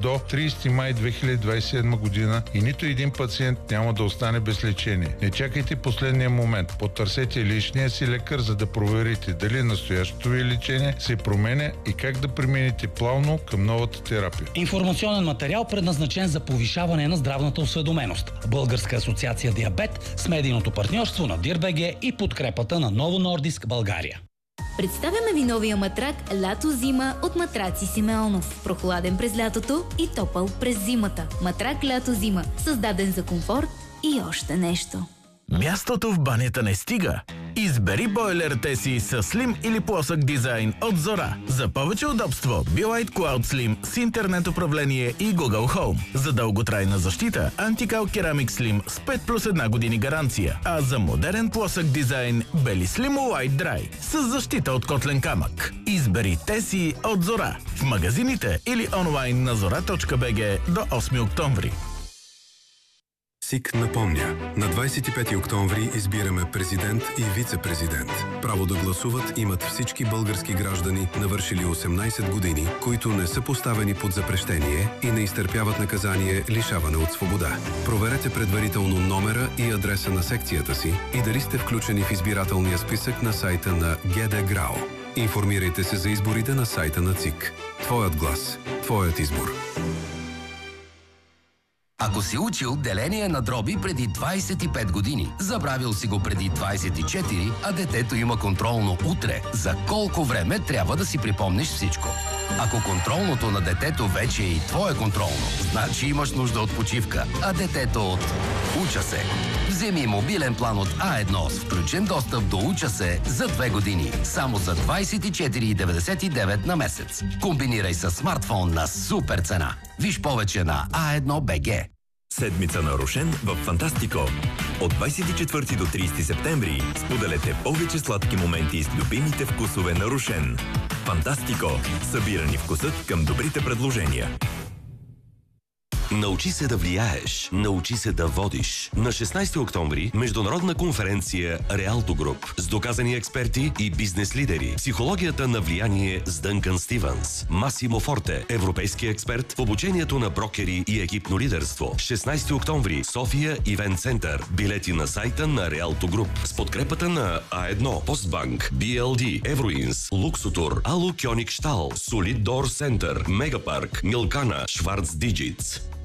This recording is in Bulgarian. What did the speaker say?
до 30 май 2027 година и нито един пациент няма да остане без лечение. Не чакайте последния момент. Потърсете личния си лекар, за да проверите дали настоящото ви лечение се променя и как да преминете плавно към новата терапия. Информационен материал, предназначен за повишаване на здравната осведоменост. Българска асоциация Диабет с медийното партньорство на Дир.бг и подкрепата на Ново Нордиск България. Представяме ви новия матрак Лято-зима от Матраци Симеонов. Прохладен през лятото и топъл през зимата. Матрак Лято-зима, създаден за комфорт и още нещо. Мястото в банята не стига. Избери бойлерите си с слим или плосък дизайн от Зора. За повече удобство, Be-Lite Cloud Slim с интернет управление и Google Home. За дълготрайна защита, Anti-Cal Ceramic Slim с 5+1 години гаранция. А за модерен плосък дизайн, Beli Slim Light Dry с защита от котлен камък. Избери те си от Зора. В магазините или онлайн на zora.bg до 8 октомври. СИК напомня, на 25 октомври избираме президент и вице-президент. Право да гласуват имат всички български граждани, навършили 18 години, които не са поставени под запрещение и не изтърпяват наказание лишаване от свобода. Проверете предварително номера и адреса на секцията си и дали сте включени в избирателния списък на сайта на ГД ГРАО. Информирайте се за изборите на сайта на ЦИК. Твоят глас, твоят избор. Ако си учил деление на дроби преди 25 години, забравил си го преди 24, а детето има контролно утре, за колко време трябва да си припомниш всичко? Ако контролното на детето вече е и твое контролно, значи имаш нужда от почивка, а детето от Уча се. Вземи мобилен план от А1 с включен достъп до Уча се за 2 години, само за 24,99 на месец. Комбинирай с смартфон на супер цена. Виж повече на A1BG. Седмица на Рошен в Фантастико. От 24 до 30 септември споделете повече сладки моменти с любимите вкусове на Рошен. Фантастико. Събирани вкусът към добрите предложения. Научи се да влияеш, научи се да водиш. На 16 октомври международна конференция Реалто Груп с доказани експерти и бизнес лидери. Психологията на влияние с Дънкан Стивенс. Масимо Форте, европейски експерт в обучението на брокери и екипно лидерство. 16 октомври, София Ивент Център. Билети на сайта на Реалто Груп с подкрепата на А1, Постбанк, BLD, Евроинс, Луксотур, Алу Кьоник Штал, Солид Дор Център, Мегапарк, Милкана, Шварц Диджитс.